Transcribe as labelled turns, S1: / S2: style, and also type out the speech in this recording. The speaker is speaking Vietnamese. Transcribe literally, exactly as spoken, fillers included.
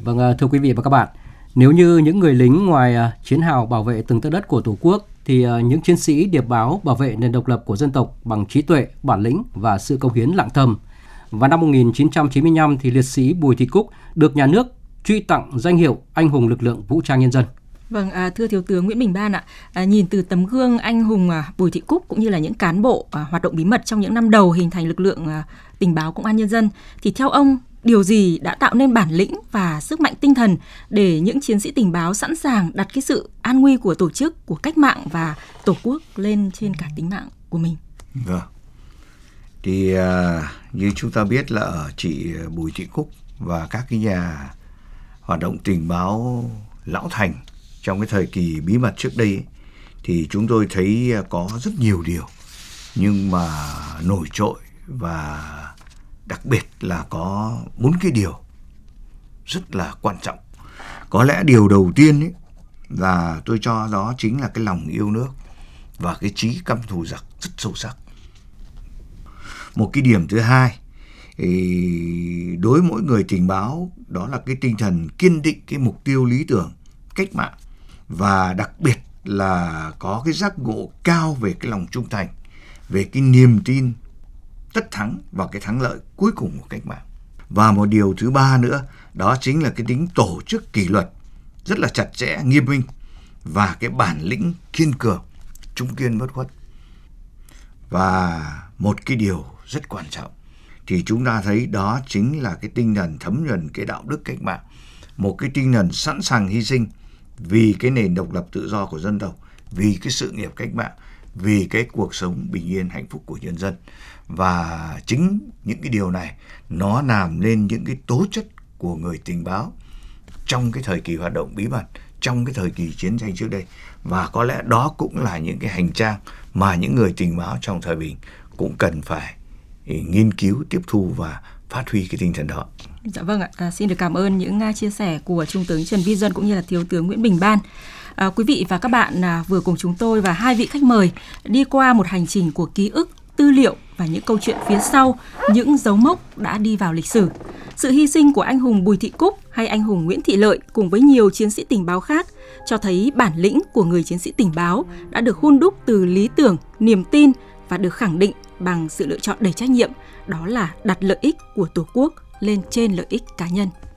S1: Vâng, thưa quý vị và các bạn, nếu như những người lính ngoài chiến hào bảo vệ từng tấc đất của Tổ quốc, thì những chiến sĩ điệp báo bảo vệ nền độc lập của dân tộc bằng trí tuệ, bản lĩnh và sự cống hiến lặng thầm. Và năm một nghìn chín trăm chín mươi lăm thì liệt sĩ Bùi Thị Cúc được nhà nước truy tặng danh hiệu Anh hùng lực lượng vũ trang nhân dân.
S2: Vâng, à, thưa Thiếu tướng Nguyễn Bình Ban ạ, à, nhìn từ tấm gương anh hùng à, Bùi Thị Cúc cũng như là những cán bộ à, hoạt động bí mật trong những năm đầu hình thành lực lượng à, tình báo công an nhân dân, thì theo ông, điều gì đã tạo nên bản lĩnh và sức mạnh tinh thần để những chiến sĩ tình báo sẵn sàng đặt cái sự an nguy của tổ chức, của cách mạng và Tổ quốc lên trên cả tính mạng của mình?
S3: Vâng. Thì à, như chúng ta biết là ở chị Bùi Thị Cúc và các cái nhà hoạt động tình báo lão thành trong cái thời kỳ bí mật trước đây ấy, thì chúng tôi thấy có rất nhiều điều nhưng mà nổi trội, và đặc biệt là có bốn cái điều rất là quan trọng. Có lẽ điều đầu tiên ấy là tôi cho đó chính là cái lòng yêu nước và cái chí căm thù giặc rất sâu sắc. Một cái điểm thứ hai, thì đối với mỗi người tình báo, đó là cái tinh thần kiên định cái mục tiêu lý tưởng cách mạng, và đặc biệt là có cái giác ngộ cao về cái lòng trung thành, về cái niềm tin tất thắng và cái thắng lợi cuối cùng của cách mạng. Và một điều thứ ba nữa, đó chính là cái tính tổ chức kỷ luật rất là chặt chẽ, nghiêm minh, và cái bản lĩnh kiên cường, trung kiên bất khuất. Và một cái điều rất quan trọng thì chúng ta thấy đó chính là cái tinh thần thấm nhuần cái đạo đức cách mạng, một cái tinh thần sẵn sàng hy sinh vì cái nền độc lập tự do của dân tộc, vì cái sự nghiệp cách mạng, vì cái cuộc sống bình yên hạnh phúc của nhân dân. Và chính những cái điều này nó làm nên những cái tố chất của người tình báo trong cái thời kỳ hoạt động bí mật, trong cái thời kỳ chiến tranh trước đây. Và có lẽ đó cũng là những cái hành trang mà những người tình báo trong thời bình cũng cần phải nghiên cứu, tiếp thu và phát huy cái tinh thần đó.
S2: Dạ vâng ạ, à, xin được cảm ơn những uh, chia sẻ của Trung tướng Trần Vi Duân cũng như là Thiếu tướng Nguyễn Bình Ban. À, quý vị và các bạn à, vừa cùng chúng tôi và hai vị khách mời đi qua một hành trình của ký ức, tư liệu và những câu chuyện phía sau, những dấu mốc đã đi vào lịch sử. Sự hy sinh của anh hùng Bùi Thị Cúc hay anh hùng Nguyễn Thị Lợi cùng với nhiều chiến sĩ tình báo khác cho thấy bản lĩnh của người chiến sĩ tình báo đã được hun đúc từ lý tưởng, niềm tin và được khẳng định bằng sự lựa chọn đầy trách nhiệm, đó là đặt lợi ích của Tổ quốc lên trên lợi ích cá nhân.